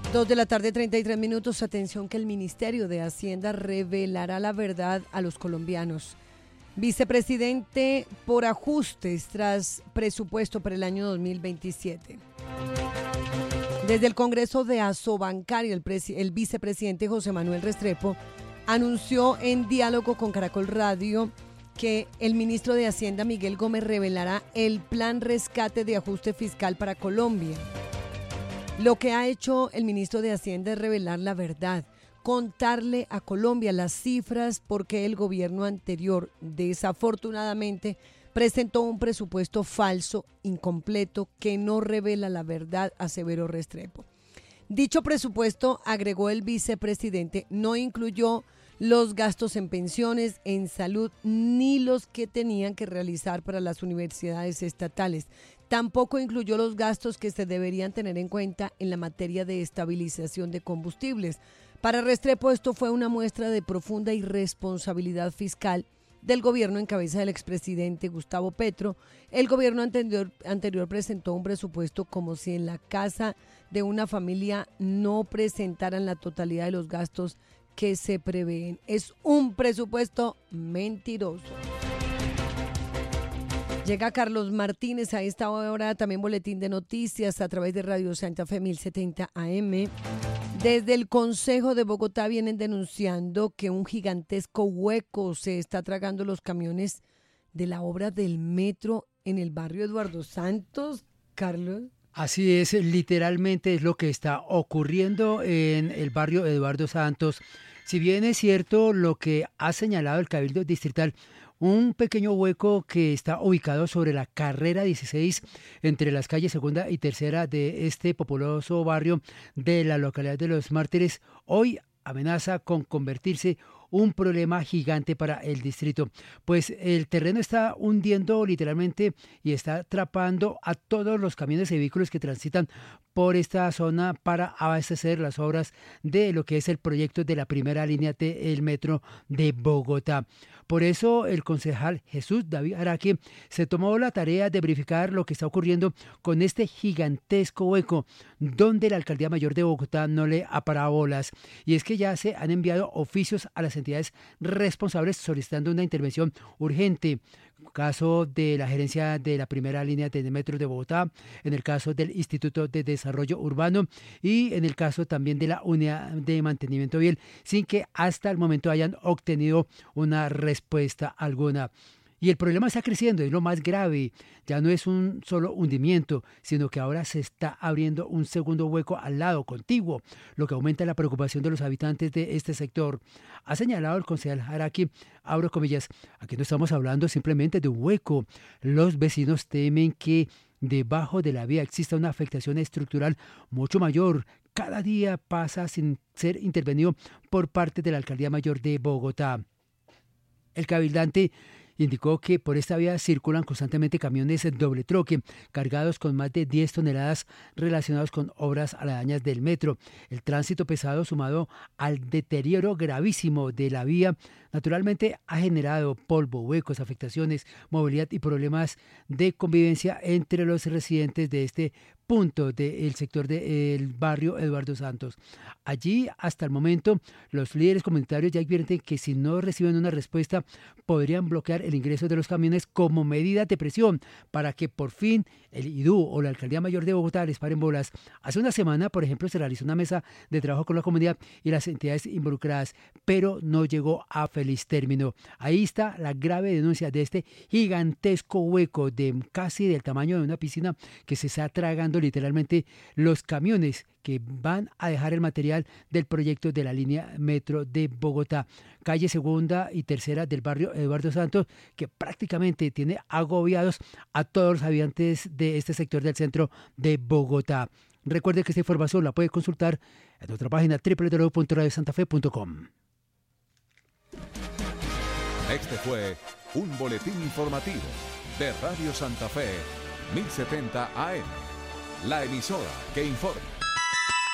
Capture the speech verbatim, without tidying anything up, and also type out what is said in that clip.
Dos de la tarde, treinta y tres minutos. Atención que el Ministerio de Hacienda revelará la verdad a los colombianos. Vicepresidente por ajustes tras presupuesto para el año dos mil veintisiete. Desde el Congreso de Asobancario, el, el vicepresidente José Manuel Restrepo anunció en diálogo con Caracol Radio que el ministro de Hacienda, Miguel Gómez, revelará el plan rescate de ajuste fiscal para Colombia. Lo que ha hecho el ministro de Hacienda es revelar la verdad, contarle a Colombia las cifras porque el gobierno anterior, desafortunadamente, presentó un presupuesto falso, incompleto, que no revela la verdad, aseveró Restrepo. Dicho presupuesto, agregó el vicepresidente, no incluyó los gastos en pensiones, en salud, ni los que tenían que realizar para las universidades estatales. Tampoco incluyó los gastos que se deberían tener en cuenta en la materia de estabilización de combustibles. Para Restrepo, esto fue una muestra de profunda irresponsabilidad fiscal del gobierno en cabeza del expresidente Gustavo Petro. El gobierno anterior, anterior presentó un presupuesto como si en la casa de una familia no presentaran la totalidad de los gastos que se prevén. Es un presupuesto mentiroso. Llega Carlos Martínez a esta hora, también boletín de noticias a través de Radio Santa Fe mil setenta A M. Desde el Consejo de Bogotá vienen denunciando que un gigantesco hueco se está tragando los camiones de la obra del metro en el barrio Eduardo Santos. Carlos. Así es, literalmente es lo que está ocurriendo en el barrio Eduardo Santos. Si bien es cierto lo que ha señalado el Cabildo Distrital, un pequeño hueco que está ubicado sobre la carrera dieciséis entre las calles segunda y tercera de este populoso barrio de la localidad de Los Mártires, hoy amenaza con convertirse un problema gigante para el distrito, pues el terreno está hundiendo literalmente y está atrapando a todos los camiones y vehículos que transitan por esta zona para abastecer las obras de lo que es el proyecto de la primera línea del metro de Bogotá. Por eso el concejal Jesús David Araque se tomó la tarea de verificar lo que está ocurriendo con este gigantesco hueco donde la Alcaldía Mayor de Bogotá no le ha parado bolas. Y es que ya se han enviado oficios a las entidades responsables solicitando una intervención urgente. Caso de la gerencia de la primera línea del metro de Bogotá, en el caso del Instituto de Desarrollo Urbano y en el caso también de la Unidad de Mantenimiento Vial, sin que hasta el momento hayan obtenido una respuesta alguna. Y el problema está creciendo, es lo más grave. Ya no es un solo hundimiento, sino que ahora se está abriendo un segundo hueco al lado, contiguo, lo que aumenta la preocupación de los habitantes de este sector. Ha señalado el concejal Araque, abro comillas, aquí no estamos hablando simplemente de un hueco. Los vecinos temen que debajo de la vía exista una afectación estructural mucho mayor. Cada día pasa sin ser intervenido por parte de la Alcaldía Mayor de Bogotá. El cabildante indicó que por esta vía circulan constantemente camiones doble troque cargados con más de diez toneladas relacionados con obras aledañas del metro. El tránsito pesado sumado al deterioro gravísimo de la vía naturalmente ha generado polvo, huecos, afectaciones, movilidad y problemas de convivencia entre los residentes de este punto del sector del barrio Eduardo Santos. Allí, hasta el momento, los líderes comunitarios ya advierten que si no reciben una respuesta, podrían bloquear el ingreso de los camiones como medida de presión para que por fin el I D U o la Alcaldía Mayor de Bogotá les paren bolas. Hace una semana, por ejemplo, se realizó una mesa de trabajo con la comunidad y las entidades involucradas, pero no llegó a feliz término. Ahí está la grave denuncia de este gigantesco hueco de casi del tamaño de una piscina que se está tragando literalmente los camiones que van a dejar el material del proyecto de la línea metro de Bogotá. Calle segunda y tercera del barrio Eduardo Santos, que prácticamente tiene agobiados a todos los habitantes de este sector del centro de Bogotá. Recuerde que esta información la puede consultar en nuestra página doble u doble u doble u punto radio santa fe punto com. Este fue un boletín informativo de Radio Santa Fe mil setenta A M, la emisora que informa.